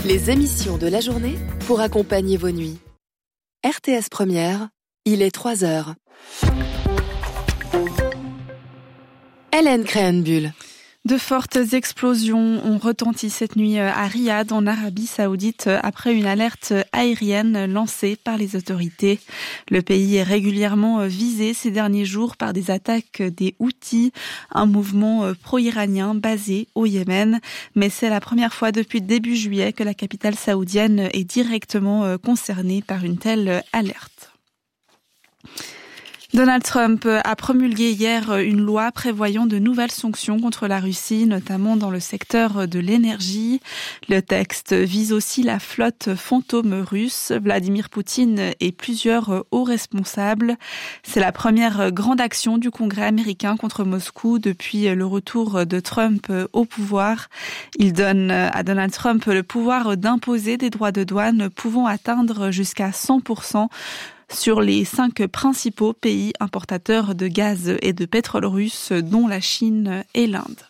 Les émissions de la journée pour accompagner vos nuits. RTS Première, il est 3h. Hélène Créhenbuhl. De fortes explosions ont retenti cette nuit à Riyad, en Arabie Saoudite, après une alerte aérienne lancée par les autorités. Le pays est régulièrement visé ces derniers jours par des attaques des Houthis, un mouvement pro-iranien basé au Yémen. Mais c'est la première fois depuis début juillet que la capitale saoudienne est directement concernée par une telle alerte. Donald Trump a promulgué hier une loi prévoyant de nouvelles sanctions contre la Russie, notamment dans le secteur de l'énergie. Le texte vise aussi la flotte fantôme russe, Vladimir Poutine et plusieurs hauts responsables. C'est la première grande action du Congrès américain contre Moscou depuis le retour de Trump au pouvoir. Il donne à Donald Trump le pouvoir d'imposer des droits de douane pouvant atteindre jusqu'à 100% sur les 5 principaux pays importateurs de gaz et de pétrole russe, dont la Chine et l'Inde.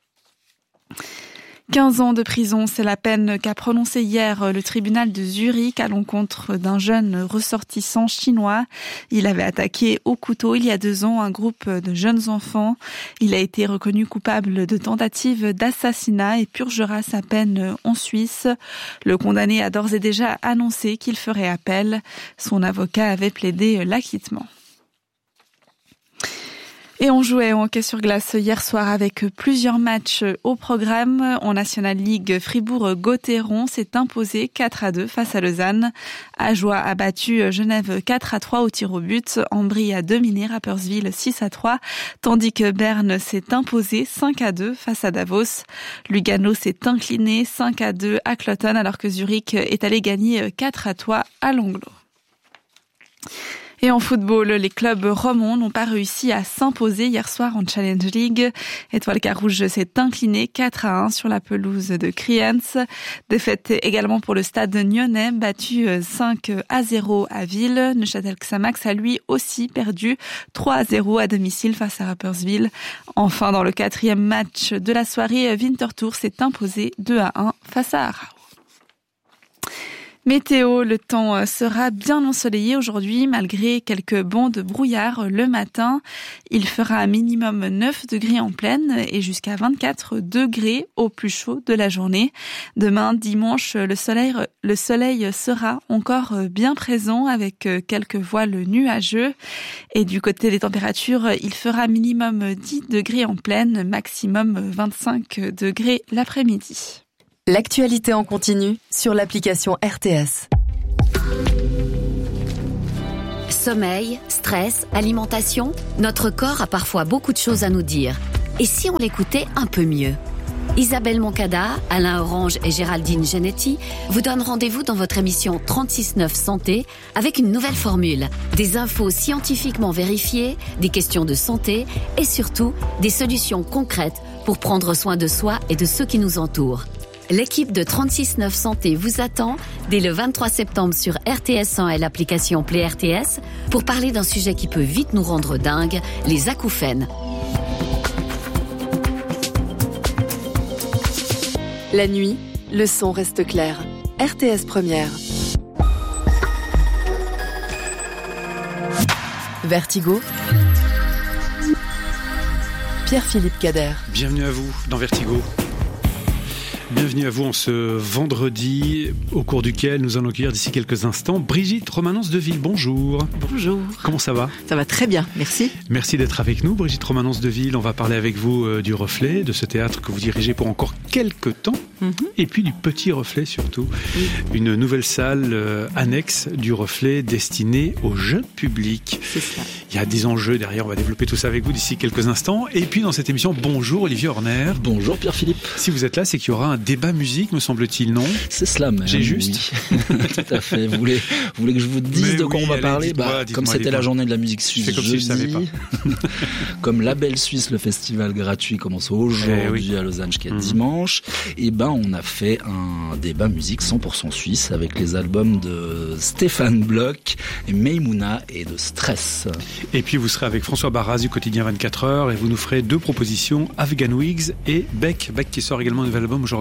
15 ans de prison, c'est la peine qu'a prononcée hier le tribunal de Zurich à l'encontre d'un jeune ressortissant chinois. Il avait attaqué au couteau il y a 2 ans un groupe de jeunes enfants. Il a été reconnu coupable de tentative d'assassinat et purgera sa peine en Suisse. Le condamné a d'ores et déjà annoncé qu'il ferait appel. Son avocat avait plaidé l'acquittement. Et on jouait au hockey sur glace hier soir avec plusieurs matchs au programme. En National League, Fribourg-Gotteron s'est imposé 4-2 face à Lausanne. Ajoie a battu Genève 4-3 au tir au but. Ambry a dominé Rapperswil 6-3, tandis que Berne s'est imposé 5-2 face à Davos. Lugano s'est incliné 5-2 à Cloton, alors que Zurich est allé gagner 4-3 à Langlo. Et en football, les clubs romans n'ont pas réussi à s'imposer hier soir en Challenge League. Étoile Carouge s'est incliné 4-1 sur la pelouse de Kriens. Défaite également pour le stade nyonnais, battu 5-0 à Ville. Neuchâtel Xamax a lui aussi perdu 3-0 à domicile face à Rapperswil. Enfin, dans le 4e match de la soirée, Winterthur s'est imposé 2-1 face à Aarau. Météo, le temps sera bien ensoleillé aujourd'hui malgré quelques bancs de brouillard le matin. Il fera un minimum 9 degrés en plaine et jusqu'à 24 degrés au plus chaud de la journée. Demain, dimanche, le soleil sera encore bien présent avec quelques voiles nuageux. Et du côté des températures, il fera minimum 10 degrés en plaine, maximum 25 degrés l'après-midi. L'actualité en continu sur l'application RTS. Sommeil, stress, alimentation, notre corps a parfois beaucoup de choses à nous dire. Et si on l'écoutait un peu mieux ? Isabelle Moncada, Alain Orange et Géraldine Genetti vous donnent rendez-vous dans votre émission 36-9 Santé avec une nouvelle formule. Des infos scientifiquement vérifiées, des questions de santé et surtout des solutions concrètes pour prendre soin de soi et de ceux qui nous entourent. L'équipe de 36-9 Santé vous attend dès le 23 septembre sur RTS1 et l'application Play RTS pour parler d'un sujet qui peut vite nous rendre dingues, les acouphènes. La nuit, le son reste clair. RTS Première. Vertigo. Pierre-Philippe Cader. Bienvenue à vous dans Vertigo. Bienvenue à vous en ce vendredi, au cours duquel nous allons accueillir d'ici quelques instants Brigitte Romanence-Deville. Bonjour. Bonjour. Comment ça va ? Ça va très bien, merci. Merci d'être avec nous, Brigitte Romanence-Deville. On va parler avec vous du Reflet, de ce théâtre que vous dirigez pour encore quelques temps, et puis du Petit Reflet surtout. Oui. Une nouvelle salle annexe du Reflet destinée au jeune public. C'est ça. Il y a des enjeux derrière, on va développer tout ça avec vous d'ici quelques instants. Et puis dans cette émission, bonjour Olivier Horner. Bonjour Pierre-Philippe. Si vous êtes là, c'est qu'il y aura un débat musique, me semble-t-il, non ? C'est cela même. J'ai juste. Oui. Tout à fait. Vous voulez que je vous dise mais de quoi on va parler ? Comme c'était la journée de la musique suisse, comme jeudi, si je savais pas. Comme Label Suisse, le festival gratuit commence aujourd'hui à Lausanne jusqu'à dimanche, et on a fait un débat musique 100% suisse avec les albums de Stéphane Bloch, et Meimouna et de Stress. Et puis vous serez avec François Barras du quotidien 24 heures et vous nous ferez 2 propositions, Afghan Wigs et Beck qui sort également un nouvel album aujourd'hui.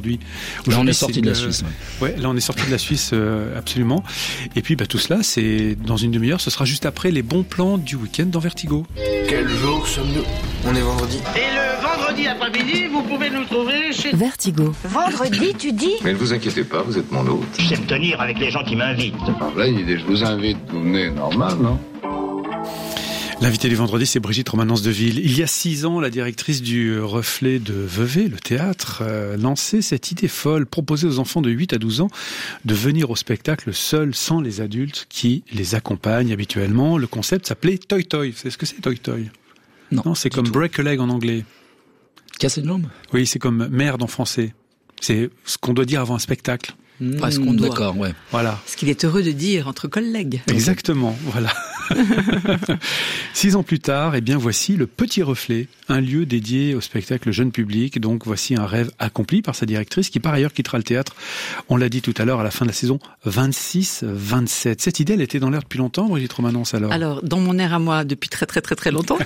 aujourd'hui. Là, on est sorti de la Suisse. Ouais, là, on est sorti de la Suisse, absolument. Et puis, tout cela, c'est dans une demi-heure. Ce sera juste après les bons plans du week-end dans Vertigo. Quel jour sommes-nous ? On est vendredi. Et le vendredi après-midi, vous pouvez nous trouver chez... Vertigo. Vendredi, tu dis ? Mais ne vous inquiétez pas, vous êtes mon hôte. Je sais me tenir avec les gens qui m'invitent. Là, l'idée, je vous invite, vous venez normal, non ? L'invité du vendredi, c'est Brigitte Romanence-Deville. Il y a 6 ans, la directrice du Reflet de Vevey, le théâtre, lançait cette idée folle, proposer aux enfants de 8 à 12 ans de venir au spectacle seuls, sans les adultes qui les accompagnent habituellement. Le concept s'appelait Toy Toy. Vous savez ce que c'est, Toy Toy ? Non, c'est comme break a leg en anglais. Casser une jambe ? Oui, c'est comme merde en français. C'est ce qu'on doit dire avant un spectacle. Enfin, ce qu'on doit. D'accord, ouais. Voilà. Ce qu'il est heureux de dire entre collègues. Exactement, voilà. 6 ans plus tard, voici le Petit Reflet, un lieu dédié au spectacle jeune public. Donc voici un rêve accompli par sa directrice qui par ailleurs quittera le théâtre, on l'a dit tout à l'heure, à la fin de la saison 26-27. Cette idée, elle était dans l'air depuis longtemps, Brigitte Romanence, alors ? Alors, dans mon air à moi, depuis très très très très longtemps.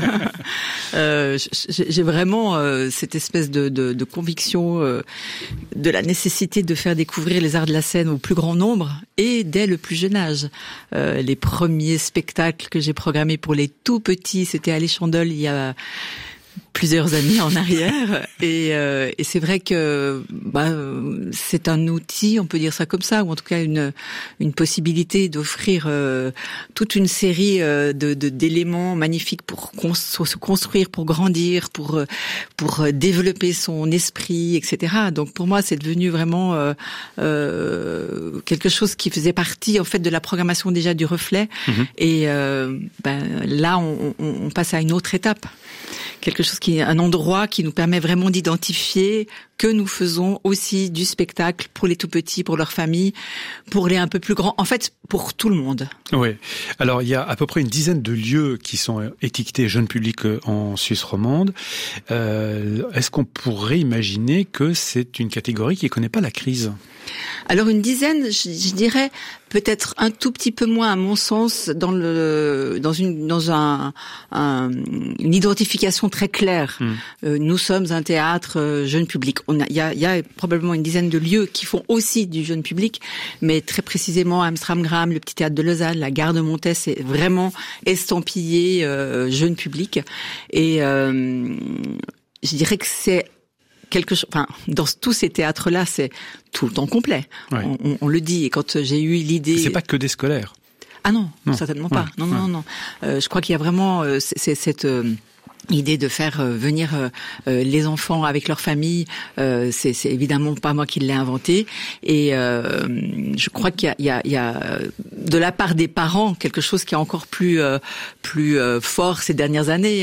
J'ai vraiment cette espèce de conviction de la nécessité de faire découvrir les arts de la scène au plus grand nombre et dès le plus jeune âge. Les premiers spectacles que j'ai programmés pour les tout petits, c'était à l'Échandol il y a plusieurs années en arrière, et c'est vrai que c'est un outil, on peut dire ça comme ça, ou en tout cas une possibilité d'offrir toute une série d'éléments magnifiques pour se construire, pour grandir, pour développer son esprit, etc. Donc pour moi, c'est devenu vraiment quelque chose qui faisait partie en fait de la programmation déjà du Reflet. Et là, on passe à une autre étape. Quelque chose un endroit qui nous permet vraiment d'identifier que nous faisons aussi du spectacle pour les tout petits, pour leurs familles, pour les un peu plus grands, en fait, pour tout le monde. Oui. Alors, il y a à peu près une dizaine de lieux qui sont étiquetés jeune public en Suisse romande. Est-ce qu'on pourrait imaginer que c'est une catégorie qui ne connaît pas la crise ? Alors une dizaine, je dirais peut-être un tout petit peu moins à mon sens dans une identification très claire. Nous sommes un théâtre jeune public. Il y a probablement une dizaine de lieux qui font aussi du jeune public, mais très précisément Amsterdam, le Petit Théâtre de Lausanne, la Gare de Montet, c'est vraiment estampillé jeune public. Et je dirais que c'est quelque chose, enfin, dans tous ces théâtres-là, c'est tout le temps complet. Ouais. On le dit. Et quand j'ai eu l'idée, c'est pas que des scolaires. Ah non, certainement pas. Ouais. Non. Je crois qu'il y a vraiment cette idée de faire venir les enfants avec leur famille, c'est évidemment pas moi qui l'ai inventé, et je crois qu'il y a de la part des parents quelque chose qui est encore plus fort ces dernières années.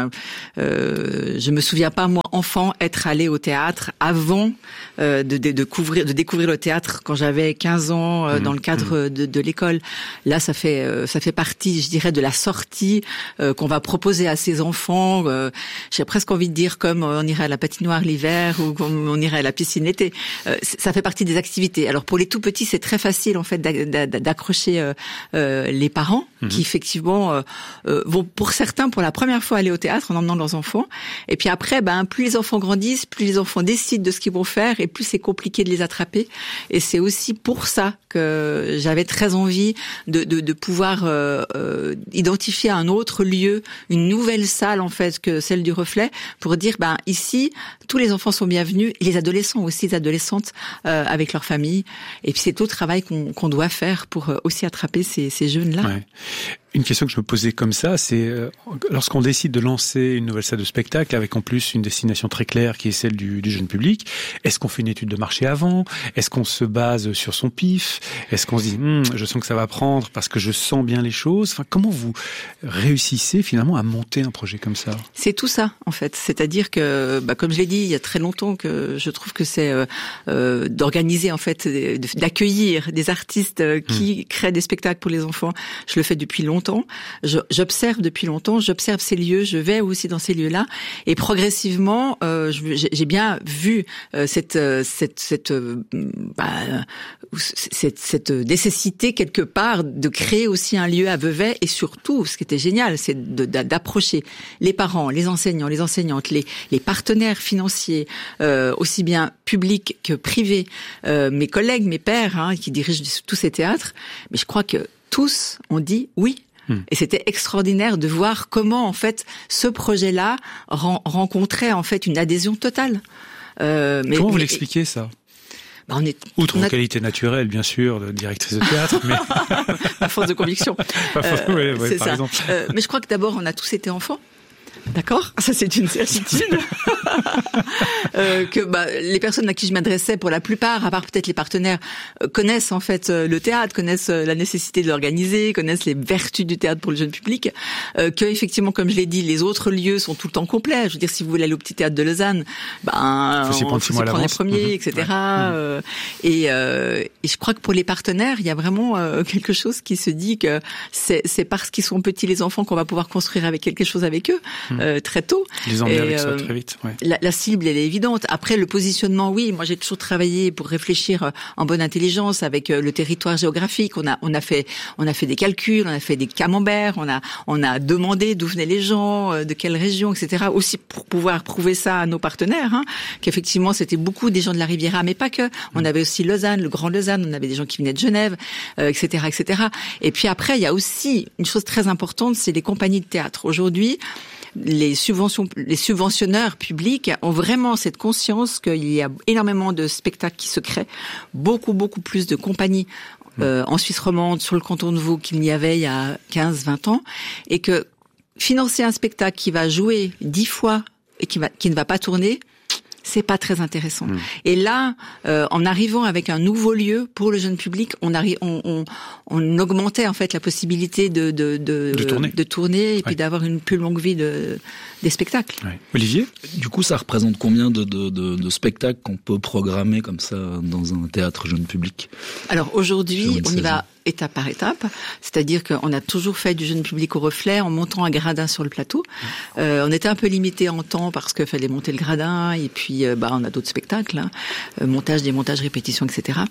Je me souviens pas moi enfant être allé au théâtre avant de découvrir le théâtre quand j'avais 15 ans dans le cadre de l'école. Là ça fait partie, je dirais, de la sortie qu'on va proposer à ces enfants. J'ai presque envie de dire comme on irait à la patinoire l'hiver ou comme on irait à la piscine l'été. Ça fait partie des activités. Alors pour les tout petits, c'est très facile en fait d'accrocher les parents qui effectivement vont pour certains pour la première fois aller au théâtre en emmenant leurs enfants. Et puis après, plus les enfants grandissent, plus les enfants décident de ce qu'ils vont faire et plus c'est compliqué de les attraper. Et c'est aussi pour ça que j'avais très envie de pouvoir identifier un autre lieu, une nouvelle salle en fait que celle du Reflet, pour dire ici tous les enfants sont bienvenus et les adolescents aussi, les adolescentes avec leur famille. Et puis c'est tout le travail qu'on doit faire pour aussi attraper ces jeunes-là. Ouais. Une question que je me posais comme ça, c'est lorsqu'on décide de lancer une nouvelle salle de spectacle avec en plus une destination très claire qui est celle du jeune public, est-ce qu'on fait une étude de marché avant ? Est-ce qu'on se base sur son pif ? Est-ce qu'on se dit je sens que ça va prendre parce que je sens bien les choses ? Enfin, comment vous réussissez finalement à monter un projet comme ça ? C'est tout ça en fait, c'est-à-dire que comme je l'ai dit il y a très longtemps que je trouve que c'est d'organiser en fait, d'accueillir des artistes qui créent des spectacles pour les enfants. Je le fais depuis longtemps. longtemps. J'observe depuis longtemps. J'observe ces lieux. Je vais aussi dans ces lieux-là. Et progressivement, j'ai bien vu cette nécessité quelque part de créer aussi un lieu à Vevey. Et surtout, ce qui était génial, c'est d'approcher les parents, les enseignants, les enseignantes, les partenaires financiers, aussi bien publics que privés, mes collègues, mes pairs, qui dirigent tous ces théâtres. Mais je crois que tous ont dit oui. Et c'était extraordinaire de voir comment, en fait, ce projet-là rencontrait, en fait, une adhésion totale. Comment vous l'expliquez, ça? Outre vos qualités naturelles, bien sûr, de directrice de théâtre, mais à force de conviction. C'est par exemple. Mais je crois que d'abord, on a tous été enfants. D'accord, ça c'est une certitude. Que les personnes à qui je m'adressais, pour la plupart, à part peut-être les partenaires, connaissent en fait le théâtre, connaissent la nécessité de l'organiser, connaissent les vertus du théâtre pour le jeune public. Que effectivement, comme je l'ai dit, les autres lieux sont tout le temps complets. Je veux dire, si vous voulez aller au Petit Théâtre de Lausanne, faut s'y prendre les premiers, etc. Ouais. Et je crois que pour les partenaires, il y a vraiment quelque chose qui se dit que c'est parce qu'ils sont petits les enfants qu'on va pouvoir construire avec quelque chose avec eux. Très tôt. Les emmener avec ça très vite. Ouais. La cible, elle est évidente. Après, le positionnement, oui, moi j'ai toujours travaillé pour réfléchir en bonne intelligence avec le territoire géographique. On a fait des calculs, on a fait des camemberts, on a demandé d'où venaient les gens, de quelle région, etc. Aussi pour pouvoir prouver ça à nos partenaires, qu'effectivement c'était beaucoup des gens de la Riviera, mais pas que. On avait aussi Lausanne, le Grand Lausanne, on avait des gens qui venaient de Genève, etc., etc. Et puis après, il y a aussi une chose très importante, c'est les compagnies de théâtre. Aujourd'hui, les subventionneurs publics ont vraiment cette conscience qu'il y a énormément de spectacles qui se créent, beaucoup plus de compagnies en Suisse romande, sur le canton de Vaud qu'il n'y avait il y a 15-20 ans, et que financer un spectacle qui va jouer 10 fois et qui ne va pas tourner, c'est pas très intéressant. Et là, en arrivant avec un nouveau lieu pour le jeune public, on augmentait en fait la possibilité de tourner et puis d'avoir une plus longue vie des spectacles. Ouais. Olivier, du coup, ça représente combien de spectacles qu'on peut programmer comme ça dans un théâtre jeune public? Alors aujourd'hui, on y va étape par étape, c'est-à-dire qu'on a toujours fait du jeune public au Reflet en montant un gradin sur le plateau. On était un peu limité en temps parce qu'il fallait monter le gradin et puis on a d'autres spectacles, montage, démontage, répétition, etc.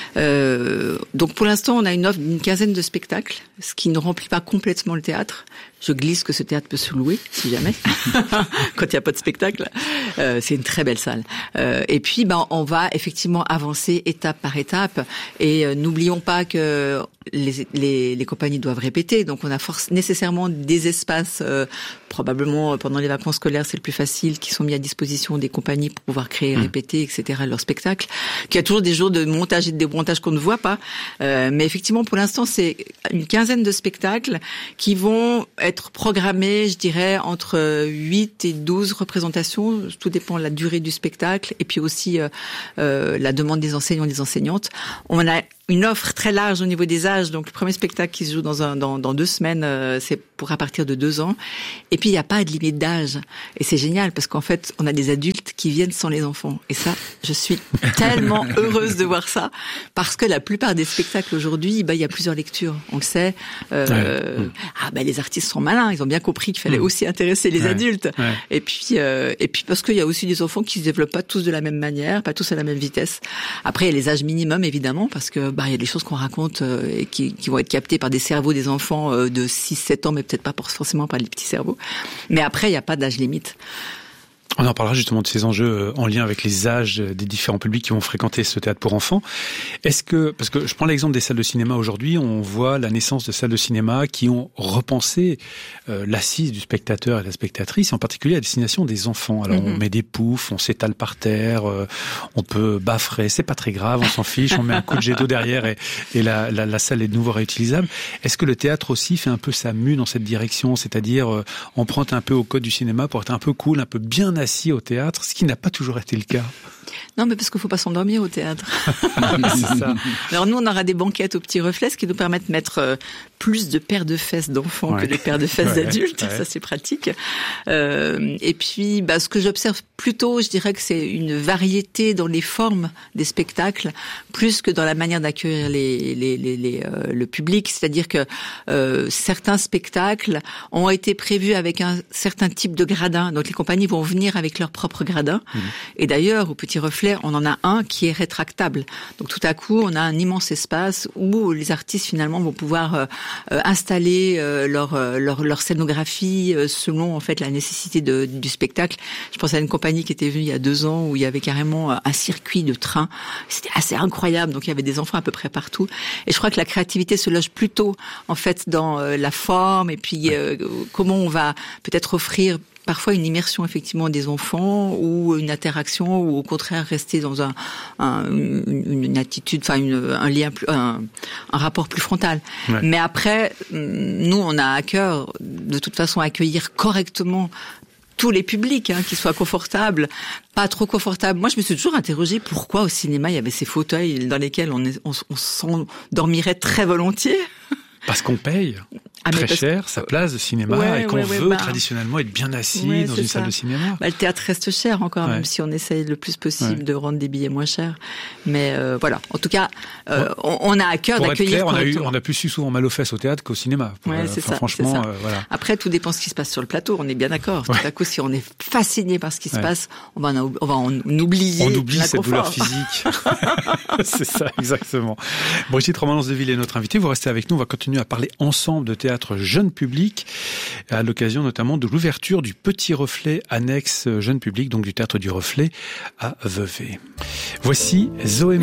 Donc pour l'instant, on a une offre d'une quinzaine de spectacles, ce qui ne remplit pas complètement le théâtre. Je glisse que ce théâtre peut se louer, si jamais, quand il n'y a pas de spectacle. C'est une très belle salle. Et puis, on va effectivement avancer étape par étape. Et n'oublions pas que les compagnies doivent répéter. Donc, on a nécessairement des espaces, probablement pendant les vacances scolaires, c'est le plus facile, qui sont mis à disposition des compagnies pour pouvoir créer, répéter, etc. leurs spectacles. Qu'il y a toujours des jours de montage et de démontage qu'on ne voit pas. Mais effectivement, pour l'instant, c'est une quinzaine de spectacles qui vont être programmés, je dirais, entre 8 et 12 représentations. Tout dépend de la durée du spectacle et puis aussi la demande des enseignants et des enseignantes. On a une offre très large au niveau des âges. Donc, le premier spectacle qui se joue dans 2 semaines, c'est pour à partir de 2 ans. Et puis, il n'y a pas de limite d'âge. Et c'est génial parce qu'en fait, on a des adultes qui viennent sans les enfants. Et ça, je suis tellement heureuse de voir ça parce que la plupart des spectacles aujourd'hui, il y a plusieurs lectures. On le sait. Les artistes sont malins. Ils ont bien compris qu'il fallait aussi intéresser les adultes. Ouais. Et puis parce qu'il y a aussi des enfants qui se développent pas tous de la même manière, pas tous à la même vitesse. Après, il y a les âges minimums, évidemment, parce que il y a des choses qu'on raconte et qui vont être captées par des cerveaux des enfants de 6-7 ans, mais peut-être pas forcément par les petits cerveaux. Mais après, il n'y a pas d'âge limite. On en parlera justement de ces enjeux en lien avec les âges des différents publics qui vont fréquenter ce théâtre pour enfants. Est-ce que, parce que je prends l'exemple des salles de cinéma aujourd'hui, on voit la naissance de salles de cinéma qui ont repensé l'assise du spectateur et de la spectatrice, en particulier à destination des enfants. Alors on met des poufs, on s'étale par terre, on peut baffrer, c'est pas très grave, on s'en fiche, on met un coup de jet d'eau derrière et la salle est de nouveau réutilisable. Est-ce que le théâtre aussi fait un peu sa mue dans cette direction, c'est-à-dire emprunte un peu au code du cinéma pour être un peu cool, un peu bien assis au théâtre, ce qui n'a pas toujours été le cas. Non, mais parce qu'il faut pas s'endormir au théâtre. C'est ça. Alors nous, on aura des banquettes au Petit Reflet, ce qui nous permet de mettre plus de paires de fesses d'enfants que de paires de fesses d'adultes. Ça, c'est pratique. Et puis, ce que j'observe plutôt, je dirais que c'est une variété dans les formes des spectacles, plus que dans la manière d'accueillir le public. C'est-à-dire que certains spectacles ont été prévus avec un certain type de gradin. Donc les compagnies vont venir avec leur propre gradin. Et d'ailleurs, au Petit Reflet, on en a un qui est rétractable. Donc tout à coup, on a un immense espace où les artistes finalement vont pouvoir installer leur scénographie selon en fait la nécessité du spectacle. Je pense à une compagnie qui était venue il y a 2 ans où il y avait carrément un circuit de train. C'était assez incroyable. Donc il y avait des enfants à peu près partout. Et je crois que la créativité se loge plutôt en fait dans la forme et puis comment on va peut-être offrir parfois une immersion effectivement des enfants ou une interaction ou au contraire rester dans une attitude, enfin un lien, un rapport plus frontal. Ouais. Mais après, nous on a à cœur de toute façon accueillir correctement tous les publics, qu'ils soient confortables, pas trop confortables. Moi, je me suis toujours interrogée pourquoi au cinéma il y avait ces fauteuils dans lesquels on s'endormirait très volontiers. Parce qu'on paye très cher sa place de cinéma et qu'on veut traditionnellement être bien assis dans une salle de cinéma. Le théâtre reste cher encore, même si on essaye le plus possible de rendre des billets moins chers. Mais voilà, en tout cas, on a à cœur d'accueillir. On a plus eu souvent mal aux fesses au théâtre qu'au cinéma. Franchement, voilà. Après, tout dépend de ce qui se passe sur le plateau. On est bien d'accord. Tout à coup, si on est fasciné par ce qui se passe, on va en oublier. On oublie cette douleur physique. C'est ça, exactement. Brigitte Romanence-Deville est notre invitée. Vous restez avec nous. On va continuer à parler ensemble de théâtre jeune public, à l'occasion notamment de l'ouverture du Petit Reflet annexe jeune public, donc du théâtre du Reflet à Vevey. Voici Zoé